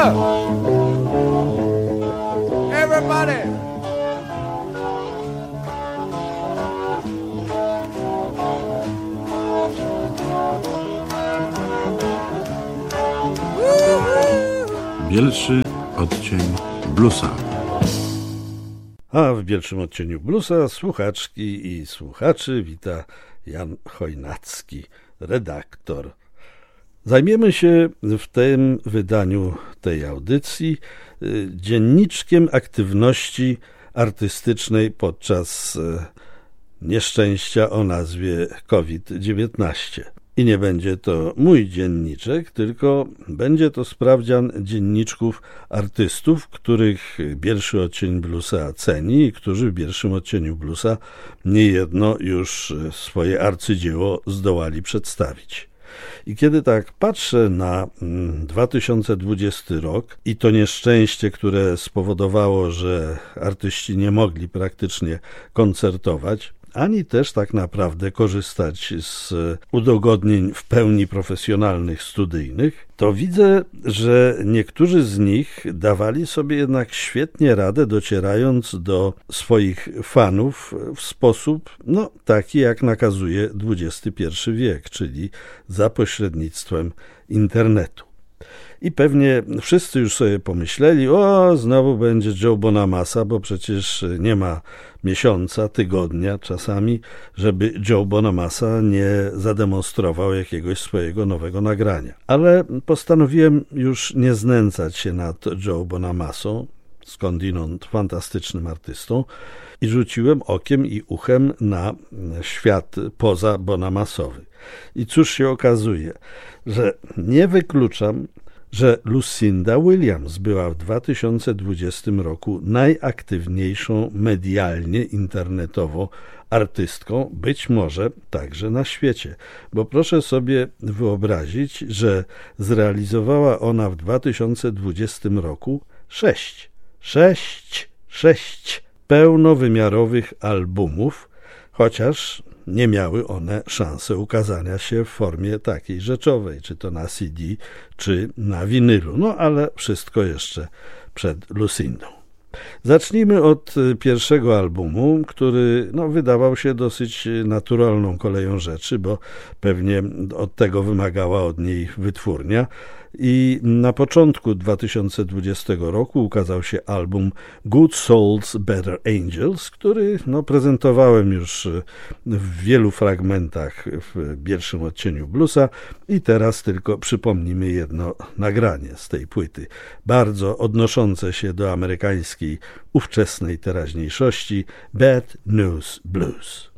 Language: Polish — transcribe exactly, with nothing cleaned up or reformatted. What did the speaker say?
up! Everybody! Bielszy odcień bluesa. A w pierwszym odcieniu bluesa słuchaczki i słuchaczy wita Jan Chojnacki, redaktor. Zajmiemy się w tym wydaniu tej audycji dzienniczkiem aktywności artystycznej podczas nieszczęścia o nazwie COVID dziewiętnaście. I nie będzie to mój dzienniczek, tylko będzie to sprawdzian dzienniczków artystów, których pierwszy odcień bluesa ceni i którzy w pierwszym odcieniu bluesa niejedno już swoje arcydzieło zdołali przedstawić. I kiedy tak patrzę na dwa tysiące dwudziesty rok i to nieszczęście, które spowodowało, że artyści nie mogli praktycznie koncertować, ani też tak naprawdę korzystać z udogodnień w pełni profesjonalnych, studyjnych, to widzę, że niektórzy z nich dawali sobie jednak świetnie radę, docierając do swoich fanów w sposób no, taki, jak nakazuje dwudziesty pierwszy wiek, czyli za pośrednictwem internetu. I pewnie wszyscy już sobie pomyśleli, o, znowu będzie Joe Bonamassa, bo przecież nie ma miesiąca, tygodnia czasami, żeby Joe Bonamassa nie zademonstrował jakiegoś swojego nowego nagrania. Ale postanowiłem już nie znęcać się nad Joe Bonamassą, skądinąd fantastycznym artystą, i rzuciłem okiem i uchem na świat poza Bonamassowy. I cóż się okazuje, że nie wykluczam, że Lucinda Williams była w dwa tysiące dwudziestym roku najaktywniejszą medialnie, internetowo artystką, być może także na świecie. Bo proszę sobie wyobrazić, że zrealizowała ona w dwa tysiące dwudziestym roku sześć, sześć, sześć pełnowymiarowych albumów, chociaż nie miały one szansy ukazania się w formie takiej rzeczowej, czy to na C D, czy na winylu. No ale wszystko jeszcze przed Lucindą. Zacznijmy od pierwszego albumu, który no, wydawał się dosyć naturalną koleją rzeczy, bo pewnie od tego wymagała od niej wytwórnia. I na początku dwa tysiące dwudziestego roku ukazał się album Good Souls, Better Angels, który no, prezentowałem już w wielu fragmentach w pierwszym odcieniu bluesa i teraz tylko przypomnimy jedno nagranie z tej płyty, bardzo odnoszące się do amerykańskiej ówczesnej teraźniejszości, Bad News Blues.